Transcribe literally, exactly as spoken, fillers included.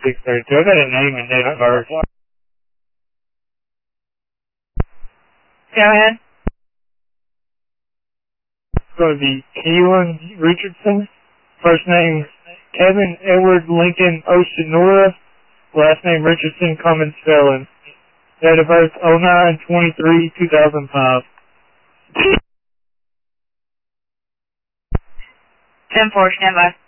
six thirty-two. I got a name and date of birth. Go ahead. It's going to be Keelan Richardson. First name Kevin Edward Lincoln Oceanora. Last name Richardson, common spelling. Date of birth oh nine twenty-three two thousand five. ten four, stand by.